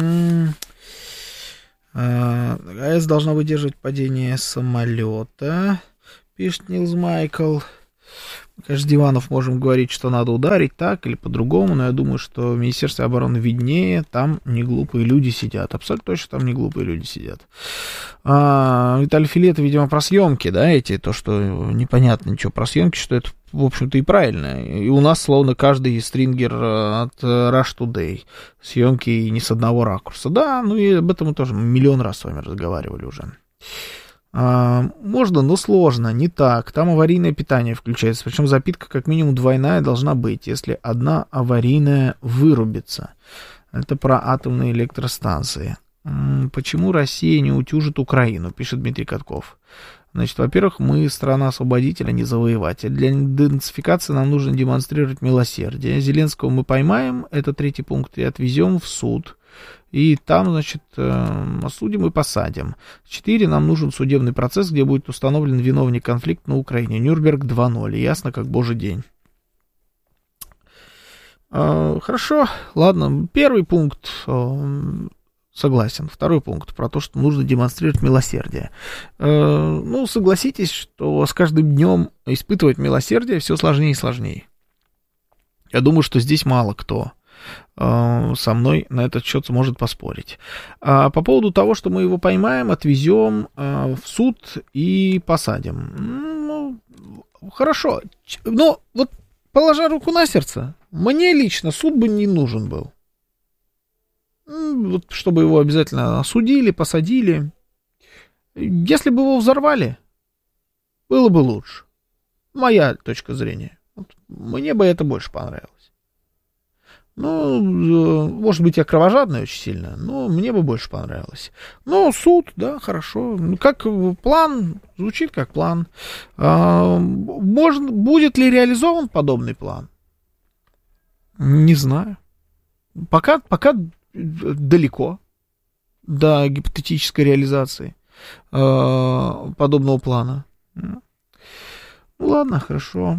АЭС должна выдерживать падение самолета, пишет Нилс Майкл. Мы, конечно, с диванов можем говорить, что надо ударить так или по-другому, но я думаю, что в Министерстве обороны виднее, там не глупые люди сидят. Абсолютно точно там не глупые люди сидят. А, Виталий Филетов, видимо, про съемки, да, эти, то, что непонятно ничего про съемки, что это, в общем-то, и правильно. И у нас, словно, каждый стрингер от Rush Today. Съемки не с одного ракурса. Да, ну и об этом мы тоже миллион раз с вами разговаривали уже. А, можно, но сложно, не так. Там аварийное питание включается, причем запитка как минимум двойная должна быть, если одна аварийная вырубится. Это про атомные электростанции. Почему Россия не утюжит Украину, пишет Дмитрий Катков. Значит, во-первых, мы страна-освободитель, а не завоеватель. Для идентификации нам нужно демонстрировать милосердие. Зеленского мы поймаем, это третий пункт, и отвезем в суд. И там, значит, осудим и посадим. Четыре, нам нужен судебный процесс, где будет установлен виновник конфликта на Украине. Нюрнберг два ноль, ясно как божий день. Хорошо, ладно, первый пункт согласен. Второй пункт про то, что нужно демонстрировать милосердие. Ну, согласитесь, что с каждым днем испытывать милосердие все сложнее и сложнее. Я думаю, что здесь мало кто со мной на этот счет сможет поспорить. А по поводу того, что мы его поймаем, отвезем в суд и посадим. Ну, хорошо. Но вот, положа руку на сердце, мне лично суд бы не нужен был. Вот, чтобы его обязательно осудили, посадили. Если бы его взорвали, было бы лучше. Моя точка зрения. Вот, мне бы это больше понравилось. Ну, может быть, я кровожадный очень сильно, но мне бы больше понравилось. Но суд, да, хорошо. Как план, звучит как план. А, может, будет ли реализован подобный план? Не знаю. Пока, пока далеко до гипотетической реализации а, подобного плана. Ну, ладно, хорошо.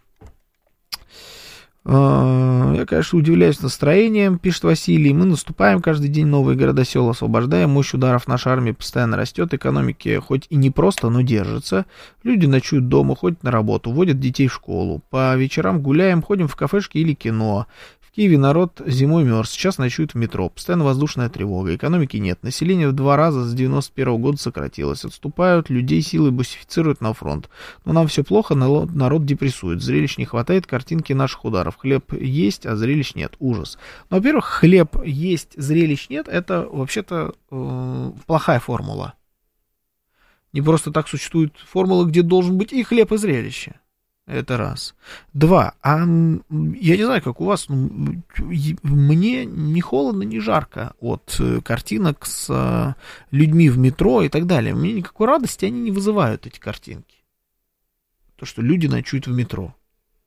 Я, конечно, удивляюсь настроением, пишет Василий. Мы наступаем каждый день, новые города-села освобождаем, мощь ударов нашей армии постоянно растет, экономики хоть и не просто, но держится. Люди ночуют дома, ходят на работу, водят детей в школу. По вечерам гуляем, ходим в кафешки или кино. В Киеве народ зимой мерз, сейчас ночует в метро. Постоянно воздушная тревога, экономики нет. Население в два раза с девяносто первого года сократилось. Отступают, людей силой бусифицируют на фронт. Но нам все плохо, народ депрессует. Зрелищ не хватает, картинки наших ударов. Хлеб есть, а зрелищ нет. Ужас. Но, во-первых, хлеб есть, зрелищ нет, это вообще-то э, плохая формула. Не просто так существует формула, где должен быть и хлеб, и зрелище. Это раз. Два. А я не знаю, как у вас, но мне ни холодно, ни жарко от картинок с людьми в метро и так далее. Мне никакой радости они не вызывают, эти картинки. То, что люди ночуют в метро.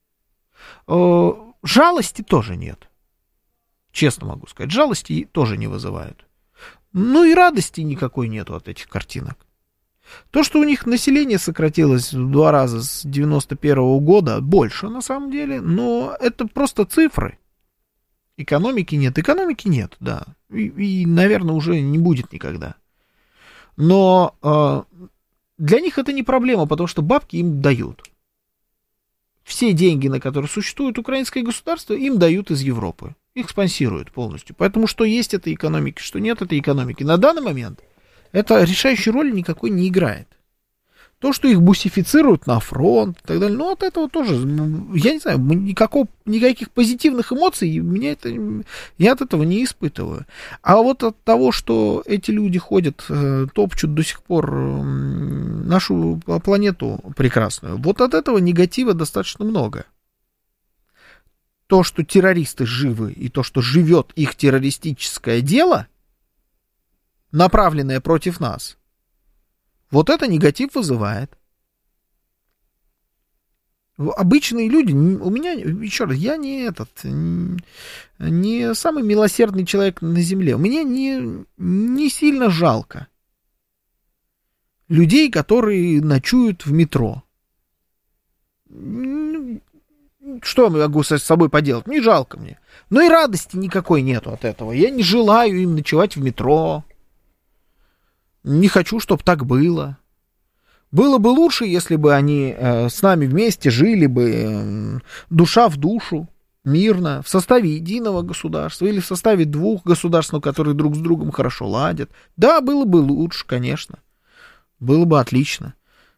Жалости тоже нет. Честно могу сказать. Жалости тоже не вызывают. Ну и радости никакой нету от этих картинок. То, что у них население сократилось в два раза с девяносто первого года, больше на самом деле, но это просто цифры. Экономики нет, экономики нет, да. И, и наверное, уже не будет никогда. Но э, для них это не проблема, потому что бабки им дают. Все деньги, на которые существует украинское государство, им дают из Европы. Их спонсируют полностью. Поэтому что есть этой экономики, что нет этой экономики. На данный момент это решающей роли никакой не играет. То, что их бусифицируют на фронт и так далее, ну, от этого тоже, я не знаю, никакого, никаких позитивных эмоций меня это, я от этого не испытываю. А вот от того, что эти люди ходят, топчут до сих пор нашу планету прекрасную, вот от этого негатива достаточно много. То, что террористы живы, и то, что живет их террористическое дело, направленное против нас, вот это негатив вызывает. Обычные люди, у меня, еще раз, я не этот, не самый милосердный человек на земле. Мне не, не сильно жалко людей, которые ночуют в метро. Что я могу с собой поделать? Не жалко мне. Но и радости никакой нету от этого. Я не желаю им ночевать в метро. Не хочу, чтобы так было. Было бы лучше, если бы они э, с нами вместе жили бы э, душа в душу, мирно, в составе единого государства или в составе двух государств, которые друг с другом хорошо ладят. Да, было бы лучше, конечно. Было бы отлично.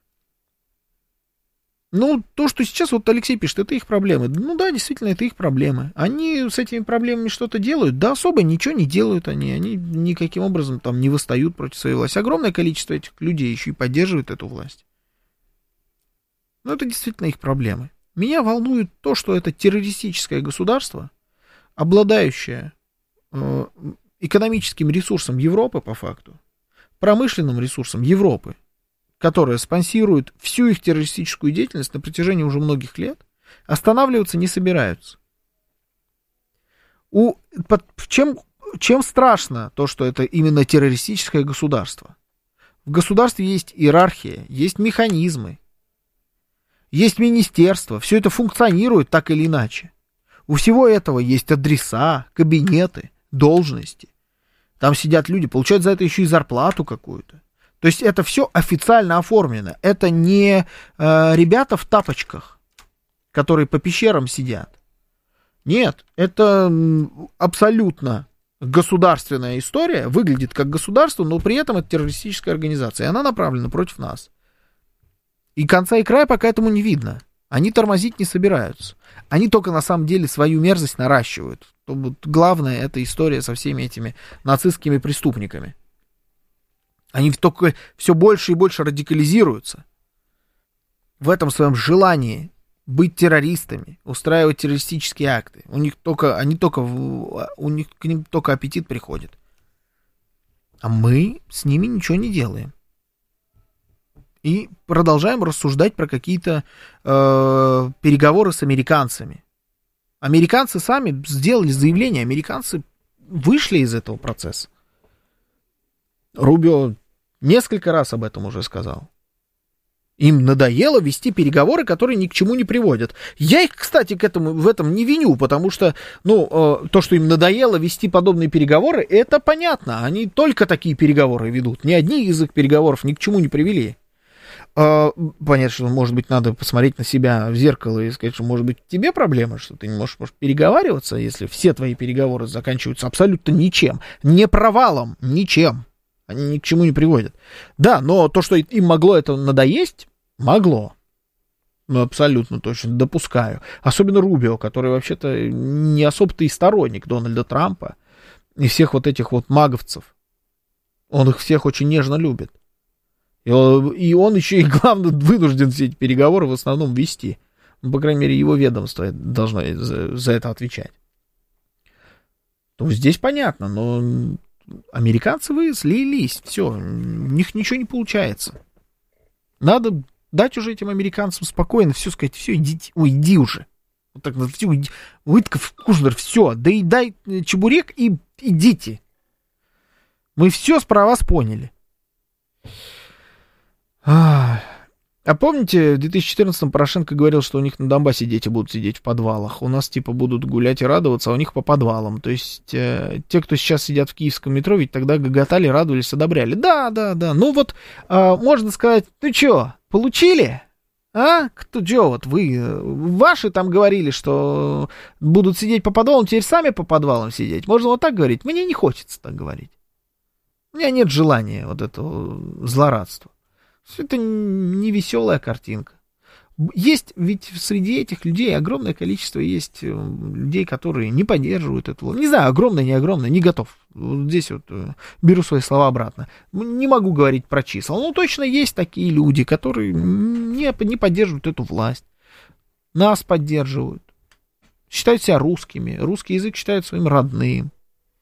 Ну, то, что сейчас вот Алексей пишет, это их проблемы. Ну да, действительно, это их проблемы. Они с этими проблемами что-то делают? Да, особо ничего не делают они. Они никаким образом там не восстают против своей власти. Огромное количество этих людей еще и поддерживает эту власть. Но это действительно их проблемы. Меня волнует то, что это террористическое государство, обладающее э, экономическим ресурсом Европы, по факту, промышленным ресурсом Европы, которая спонсирует всю их террористическую деятельность на протяжении уже многих лет, останавливаться не собираются. У, под, чем, чем страшно то, что это именно террористическое государство? В государстве есть иерархия, есть механизмы, есть министерство, все это функционирует так или иначе. У всего этого есть адреса, кабинеты, должности. Там сидят люди, получают за это еще и зарплату какую-то. То есть это все официально оформлено. Это не э, ребята в тапочках, которые по пещерам сидят. Нет, это абсолютно государственная история, выглядит как государство, но при этом это террористическая организация, и она направлена против нас. И конца и края пока этому не видно. Они тормозить не собираются. Они только на самом деле свою мерзость наращивают. То вот главное, это история со всеми этими нацистскими преступниками. Они только все больше и больше радикализируются в этом своем желании быть террористами, устраивать террористические акты. У них только, они только, у них к ним только аппетит приходит. А мы с ними ничего не делаем. И продолжаем рассуждать про какие-то э, переговоры с американцами. Американцы сами сделали заявление, американцы вышли из этого процесса. Рубио несколько раз об этом уже сказал. Им надоело вести переговоры, которые ни к чему не приводят. Я их, кстати, к этому, в этом не виню, потому что, ну, э, то, что им надоело вести подобные переговоры, это понятно. Они только такие переговоры ведут. Ни одни из их переговоров ни к чему не привели. Э, понятно, что, может быть, надо посмотреть на себя в зеркало и сказать, что, может быть, тебе проблема, что ты не можешь, можешь переговариваться, если все твои переговоры заканчиваются абсолютно ничем. Не провалом, ничем. Они ни к чему не приводят. Да, но то, что им могло это надоесть, могло. Ну, абсолютно точно, допускаю. Особенно Рубио, который вообще-то не особо-то и сторонник Дональда Трампа и всех вот этих вот маговцев. Он их всех очень нежно любит. И он, и он еще и, главное, вынужден все эти переговоры в основном вести. Ну, по крайней мере, его ведомство должно за, за это отвечать. То здесь понятно, но американцы вы слились, все, у них ничего не получается. Надо дать уже этим американцам спокойно все сказать, все, идите, ой, иди уже. Вот так, все, Уитков, Кушнер, все, доедай чебурек и идите. Мы все про вас поняли. А, а помните, в две тысячи четырнадцатом Порошенко говорил, что у них на Донбассе дети будут сидеть в подвалах. У нас типа будут гулять и радоваться, а у них по подвалам. То есть э, те, кто сейчас сидят в киевском метро, ведь тогда гоготали, радовались, одобряли. Да, да, да. Ну вот, э, можно сказать, ну что, получили? А? Кто, что, вот вы, ваши там говорили, что будут сидеть по подвалам, теперь сами по подвалам сидеть. Можно вот так говорить? Мне не хочется так говорить. У меня нет желания вот этого злорадства. Это не веселая картинка. Есть, ведь среди этих людей огромное количество есть людей, которые не поддерживают эту власть. Не знаю, огромное, не огромное, не готов. Вот здесь вот беру свои слова обратно. Не могу говорить про числа, но точно есть такие люди, которые не, не поддерживают эту власть. Нас поддерживают. Считают себя русскими. Русский язык считают своим родным.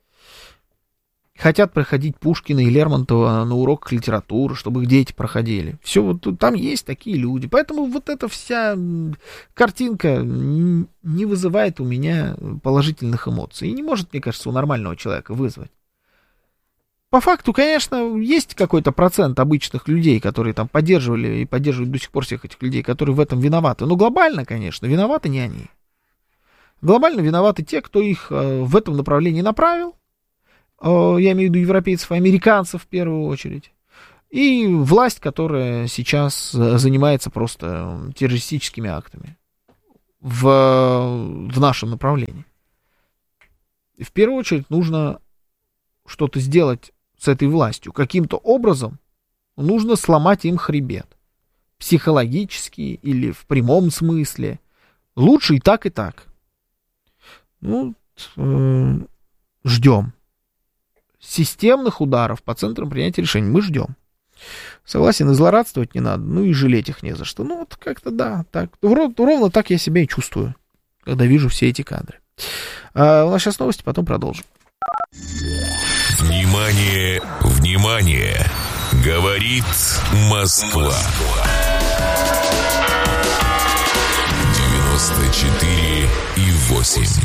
Хотят проходить Пушкина и Лермонтова на уроках литературы, чтобы их дети проходили. Все, вот там есть такие люди. Поэтому вот эта вся картинка не вызывает у меня положительных эмоций. И не может, мне кажется, у нормального человека вызвать. По факту, конечно, есть какой-то процент обычных людей, которые там поддерживали и поддерживают до сих пор всех этих людей, которые в этом виноваты. Но глобально, конечно, виноваты не они. Глобально виноваты те, кто их в этом направлении направил. Я имею в виду европейцев и американцев в первую очередь. И власть, которая сейчас занимается просто террористическими актами в, в нашем направлении. И в первую очередь нужно что-то сделать с этой властью. Каким-то образом нужно сломать им хребет. Психологически или в прямом смысле. Лучше и так, и так. Ну, э, ждем. Системных ударов по центрам принятия решений мы ждем. Согласен, и злорадствовать не надо, ну и жалеть их не за что. Ну вот как-то да, так, ровно, ровно так я себя и чувствую, когда вижу все эти кадры. А у нас сейчас новости, потом продолжим. Внимание, внимание, говорит Москва. девяносто четыре и восемь.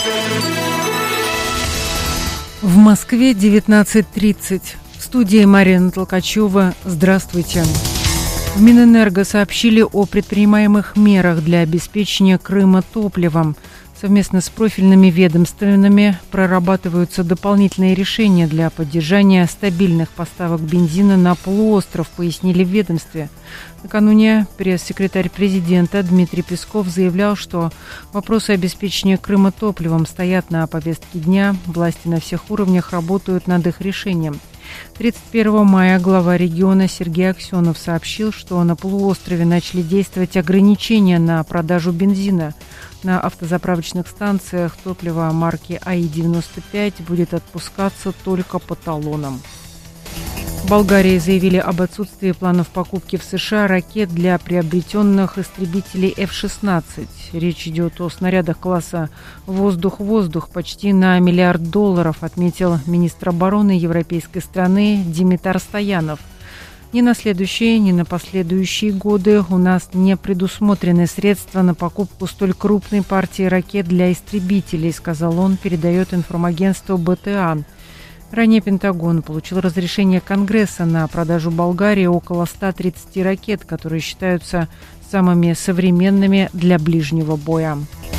В Москве девятнадцать тридцать. В студии Марина Толкачева. Здравствуйте. В Минэнерго сообщили о предпринимаемых мерах для обеспечения Крыма топливом. Совместно с профильными ведомствами прорабатываются дополнительные решения для поддержания стабильных поставок бензина на полуостров, пояснили в ведомстве. Накануне пресс-секретарь президента Дмитрий Песков заявлял, что вопросы обеспечения Крыма топливом стоят на повестке дня. Власти на всех уровнях работают над их решением. тридцать первого мая глава региона Сергей Аксенов сообщил, что на полуострове начали действовать ограничения на продажу бензина. На автозаправочных станциях топливо марки А И девяносто пять будет отпускаться только по талонам. В Болгарии заявили об отсутствии планов покупки в США ракет для приобретенных истребителей эф шестнадцать. Речь идет о снарядах класса «воздух-воздух» почти на миллиард долларов, отметил министр обороны европейской страны Димитар Стоянов. Ни на следующие, ни на последующие годы у нас не предусмотрены средства на покупку столь крупной партии ракет для истребителей, сказал он, передает информагентство Бэ Тэ А. Ранее Пентагон получил разрешение Конгресса на продажу Болгарии около ста тридцати ракет, которые считаются самыми современными для ближнего боя.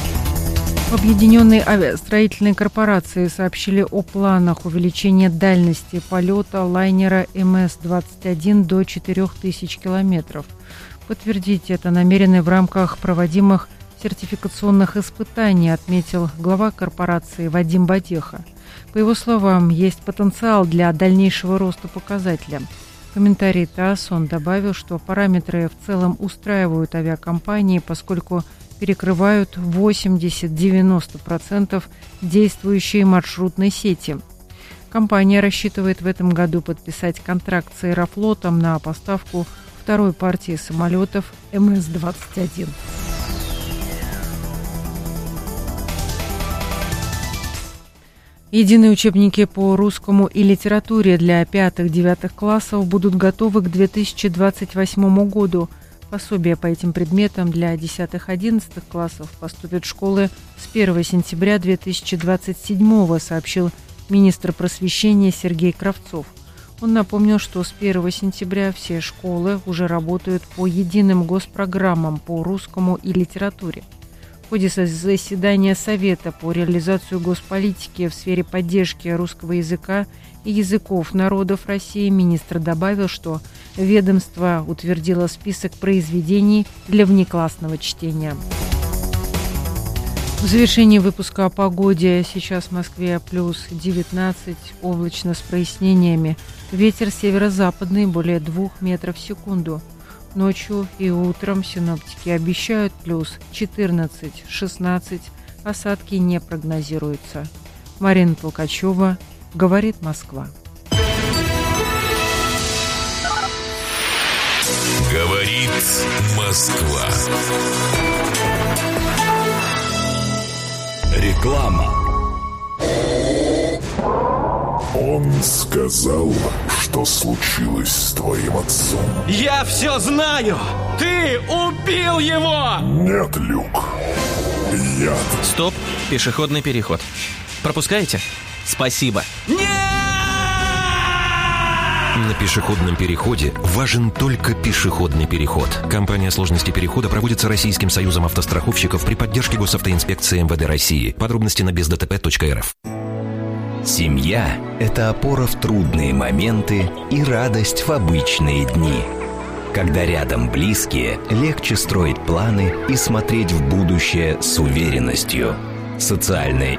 В Объединенной авиастроительной корпорации сообщили о планах увеличения дальности полета лайнера Эм Эс двадцать один до четырёх тысяч километров. Подтвердить это намерены в рамках проводимых сертификационных испытаний, отметил глава корпорации Вадим Батеха. По его словам, есть потенциал для дальнейшего роста показателя. В комментарии ТАСС он добавил, что параметры в целом устраивают авиакомпании, поскольку перекрывают восемьдесят-девяносто процентов действующей маршрутной сети. Компания рассчитывает в этом году подписать контракт с Аэрофлотом на поставку второй партии самолетов Эм Эс двадцать один. Единые учебники по русскому и литературе для пятых-девятых классов будут готовы к две тысячи двадцать восьмому году. Пособия по этим предметам для десятых-одиннадцатых классов поступят в школы с первого сентября две тысячи двадцать седьмого, сообщил министр просвещения Сергей Кравцов. Он напомнил, что с первого сентября все школы уже работают по единым госпрограммам по русскому и литературе. В ходе заседания Совета по реализации госполитики в сфере поддержки русского языка и языков народов России министр добавил, что ведомство утвердило список произведений для внеклассного чтения. В завершении выпуска о погоде. Сейчас в Москве плюс девятнадцать, облачно с прояснениями. Ветер северо-западный более двух метров в секунду. Ночью и утром синоптики обещают плюс четырнадцать-шестнадцать, осадки не прогнозируются. Марина Толкачева, говорит Москва. Говорит Москва. Реклама. Он сказал, что случилось с твоим отцом. Я все знаю! Ты убил его! Нет, Люк. Яд. Стоп, пешеходный переход. Пропускаете? Спасибо. Нет! На пешеходном переходе важен только пешеходный переход. Компания «Сложности перехода» проводится Российским союзом автостраховщиков при поддержке госавтоинспекции эм вэ дэ России. Подробности на без дэ тэ пэ точка эр эф. Семья – это опора в трудные моменты и радость в обычные дни. Когда рядом близкие, легче строить планы и смотреть в будущее с уверенностью. Социальная